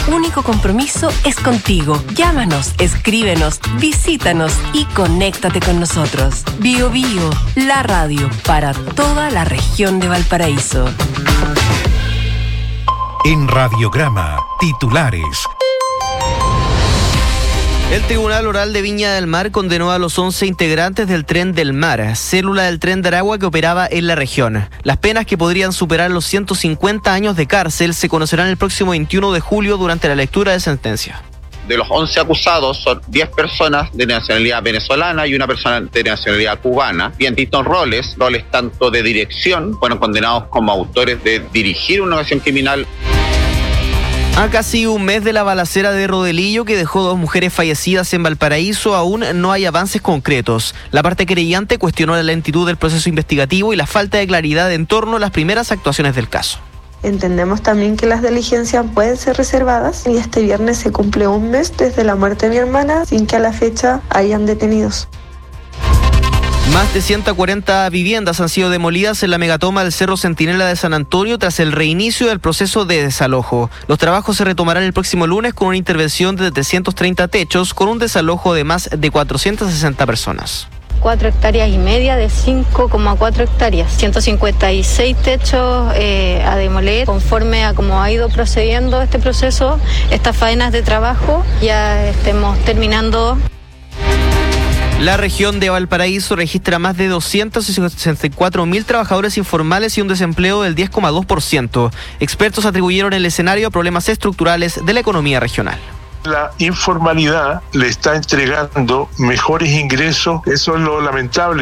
único compromiso es contigo. Llámanos, escríbenos, visítanos y conéctate con nosotros. Bio Bio, la radio para toda la región de Valparaíso. En Radiograma, titulares. El Tribunal Oral de Viña del Mar condenó a los 11 integrantes del Tren del Mar, célula del Tren de Aragua que operaba en la región. Las penas, que podrían superar los 150 años de cárcel, se conocerán el próximo 21 de julio durante la lectura de sentencia. De los 11 acusados, son 10 personas de nacionalidad venezolana y una persona de nacionalidad cubana. Y en distintos roles tanto de dirección, fueron condenados como autores de dirigir una organización criminal. A casi un mes de la balacera de Rodelillo, que dejó 2 mujeres fallecidas en Valparaíso, aún no hay avances concretos. La parte querellante cuestionó la lentitud del proceso investigativo y la falta de claridad en torno a las primeras actuaciones del caso. Entendemos también que las diligencias pueden ser reservadas y este viernes se cumple un mes desde la muerte de mi hermana sin que a la fecha hayan detenidos. Más de 140 viviendas han sido demolidas en la megatoma del Cerro Centinela de San Antonio tras el reinicio del proceso de desalojo. Los trabajos se retomarán el próximo lunes con una intervención de 330 techos, con un desalojo de más de 460 personas. 4,5 hectáreas de 5,4 hectáreas, 156 techos a demoler. Conforme a cómo ha ido procediendo este proceso, estas faenas de trabajo ya estemos terminando. La región de Valparaíso registra más de 264.000 trabajadores informales y un desempleo del 10,2%. Expertos atribuyeron el escenario a problemas estructurales de la economía regional. La informalidad le está entregando mejores ingresos, eso es lo lamentable.